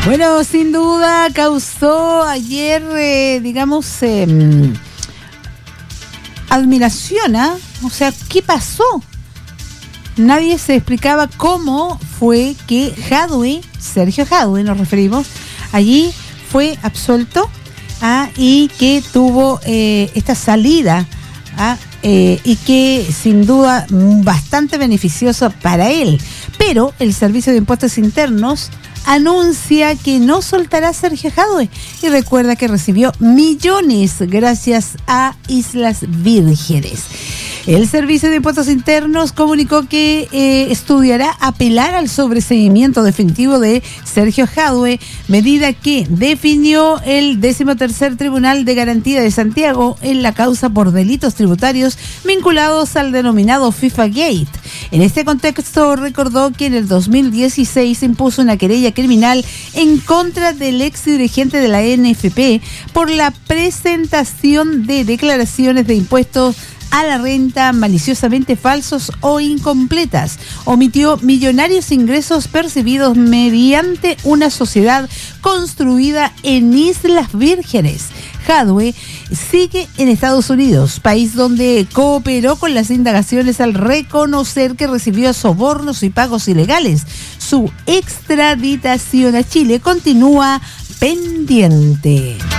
Bueno, sin duda causó ayer, admiración, ¿ah? O sea, ¿qué pasó? Nadie se explicaba cómo fue que Jadwe, Sergio Jadwe nos referimos, allí fue absuelto y que tuvo esta salida y que sin duda bastante beneficiosa para él. Pero el Servicio de Impuestos Internos anuncia que no soltará a Sergio Jadwe y recuerda que recibió millones gracias a Islas Vírgenes. El Servicio de Impuestos Internos comunicó que estudiará apelar al sobreseimiento definitivo de Sergio Jadwe, medida que definió el 13º Tribunal de Garantía de Santiago en la causa por delitos tributarios vinculados al denominado FIFA Gate. En este contexto, recordó que en el 2016 impuso una querella criminal en contra del ex dirigente de la NFP por la presentación de declaraciones de impuestos a la renta maliciosamente falsos o incompletas. Omitió millonarios ingresos percibidos mediante una sociedad construida en Islas Vírgenes. Jadwe sigue en Estados Unidos, país donde cooperó con las indagaciones al reconocer que recibió sobornos y pagos ilegales. Su extraditación a Chile continúa pendiente.